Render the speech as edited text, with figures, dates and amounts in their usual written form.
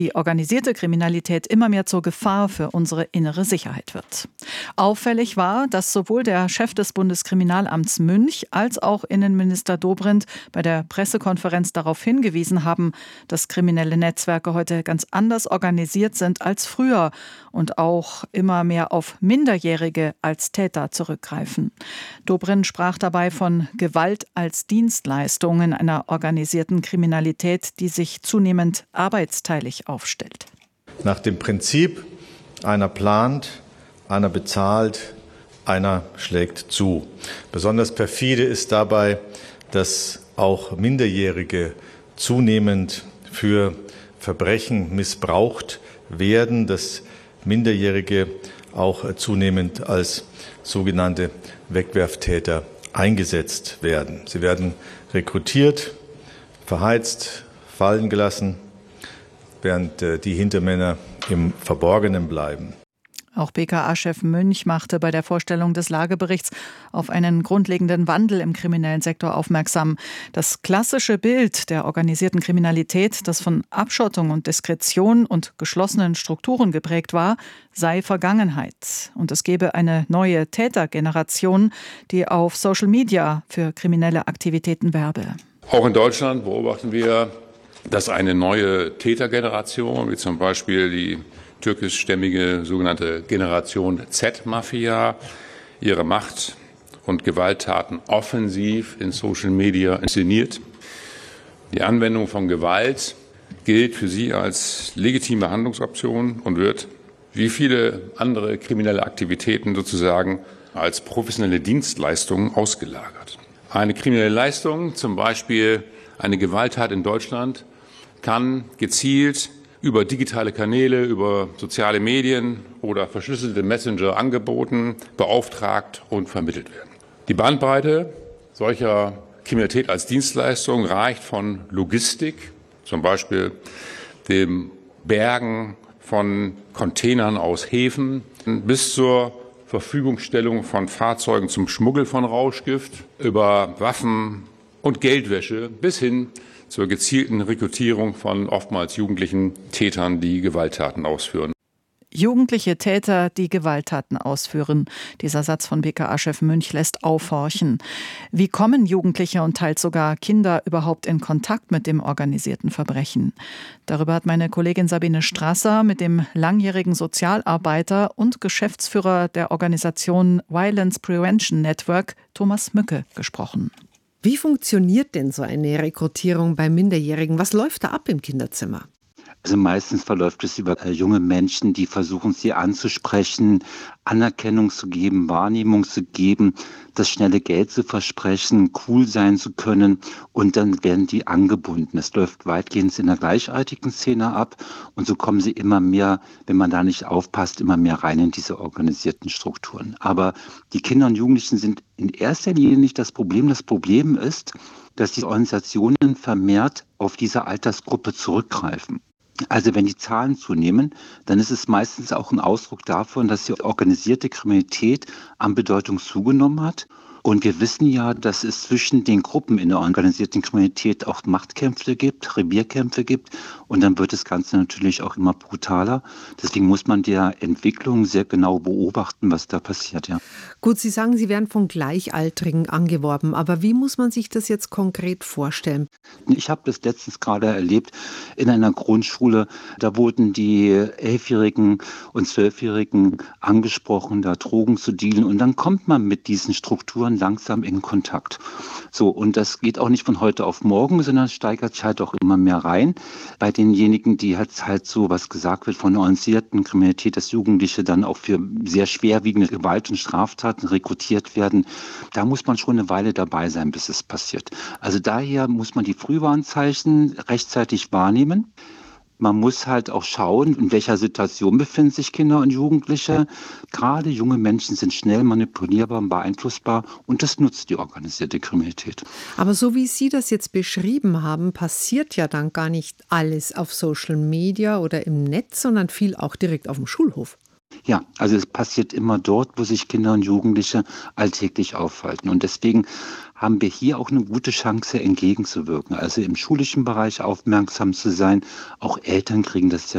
die organisierte Kriminalität immer mehr zur Gefahr für unsere innere Sicherheit wird. Auffällig war, dass sowohl der Chef des Bundeskriminalamts Münch als auch Innenminister Dobrindt bei der Pressekonferenz darauf hingewiesen haben, dass kriminelle Netzwerke heute ganz anders organisiert sind als früher und auch immer mehr auf Minderjährige als Täter zurückgreifen. Dobrindt sprach dabei von Gewalt als Dienstleistung in einer organisierten Kriminalität, die sich zunehmend arbeitsteilig aufstellt. Nach dem Prinzip, einer plant, einer bezahlt, einer schlägt zu. Besonders perfide ist dabei, dass auch Minderjährige zunehmend für Verbrechen missbraucht werden, dass Minderjährige auch zunehmend als sogenannte Wegwerftäter eingesetzt werden. Sie werden rekrutiert, verheizt, fallen gelassen, während die Hintermänner im Verborgenen bleiben. Auch BKA-Chef Münch machte bei der Vorstellung des Lageberichts auf einen grundlegenden Wandel im kriminellen Sektor aufmerksam. Das klassische Bild der organisierten Kriminalität, das von Abschottung und Diskretion und geschlossenen Strukturen geprägt war, sei Vergangenheit. Und es gebe eine neue Tätergeneration, die auf Social Media für kriminelle Aktivitäten werbe. Auch in Deutschland beobachten wir, dass eine neue Tätergeneration, wie zum Beispiel die türkischstämmige sogenannte Generation Z-Mafia, ihre Macht- und Gewalttaten offensiv in Social Media inszeniert. Die Anwendung von Gewalt gilt für sie als legitime Handlungsoption und wird, wie viele andere kriminelle Aktivitäten sozusagen, als professionelle Dienstleistung ausgelagert. Eine kriminelle Leistung, zum Beispiel eine Gewalttat in Deutschland, kann gezielt über digitale Kanäle, über soziale Medien oder verschlüsselte Messenger angeboten, beauftragt und vermittelt werden. Die Bandbreite solcher Kriminalität als Dienstleistung reicht von Logistik, zum Beispiel dem Bergen von Containern aus Häfen, bis zur Verfügungstellung von Fahrzeugen zum Schmuggel von Rauschgift, über Waffen und Geldwäsche bis hin zur gezielten Rekrutierung von oftmals jugendlichen Tätern, die Gewalttaten ausführen. Jugendliche Täter, die Gewalttaten ausführen. Dieser Satz von BKA-Chef Münch lässt aufhorchen. Wie kommen Jugendliche und teils sogar Kinder überhaupt in Kontakt mit dem organisierten Verbrechen? Darüber hat meine Kollegin Sabine Strasser mit dem langjährigen Sozialarbeiter und Geschäftsführer der Organisation Violence Prevention Network, Thomas Mücke, gesprochen. Wie funktioniert denn so eine Rekrutierung bei Minderjährigen? Was läuft da ab im Kinderzimmer? Also meistens verläuft es über junge Menschen, die versuchen, sie anzusprechen, Anerkennung zu geben, Wahrnehmung zu geben, das schnelle Geld zu versprechen, cool sein zu können und dann werden die angebunden. Es läuft weitgehend in der gleichaltrigen Szene ab und so kommen sie immer mehr, wenn man da nicht aufpasst, immer mehr rein in diese organisierten Strukturen. Aber die Kinder und Jugendlichen sind in erster Linie nicht das Problem. Das Problem ist, dass die Organisationen vermehrt auf diese Altersgruppe zurückgreifen. Also wenn die Zahlen zunehmen, dann ist es meistens auch ein Ausdruck davon, dass die organisierte Kriminalität an Bedeutung zugenommen hat. Und wir wissen ja, dass es zwischen den Gruppen in der organisierten Kriminalität auch Machtkämpfe gibt, Revierkämpfe gibt. Und dann wird das Ganze natürlich auch immer brutaler. Deswegen muss man der Entwicklung sehr genau beobachten, was da passiert. Ja. Gut, Sie sagen, Sie werden von Gleichaltrigen angeworben. Aber wie muss man sich das jetzt konkret vorstellen? Ich habe das letztens gerade erlebt in einer Grundschule. Da wurden die 11-Jährigen und 12-Jährigen angesprochen, da Drogen zu dealen. Und dann kommt man mit diesen Strukturen langsam in Kontakt. So, und das geht auch nicht von heute auf morgen, sondern steigert sich halt auch immer mehr rein. Bei denjenigen, die halt so, was gesagt wird von der organisierten Kriminalität, dass Jugendliche dann auch für sehr schwerwiegende Gewalt- und Straftaten rekrutiert werden, da muss man schon eine Weile dabei sein, bis es passiert. Also daher muss man die Frühwarnzeichen rechtzeitig wahrnehmen. Man muss halt auch schauen, in welcher Situation befinden sich Kinder und Jugendliche. Gerade junge Menschen sind schnell manipulierbar und beeinflussbar und das nutzt die organisierte Kriminalität. Aber so wie Sie das jetzt beschrieben haben, passiert ja dann gar nicht alles auf Social Media oder im Netz, sondern viel auch direkt auf dem Schulhof. Ja, also es passiert immer dort, wo sich Kinder und Jugendliche alltäglich aufhalten. Und deswegen haben wir hier auch eine gute Chance, entgegenzuwirken. Also im schulischen Bereich aufmerksam zu sein. Auch Eltern kriegen das ja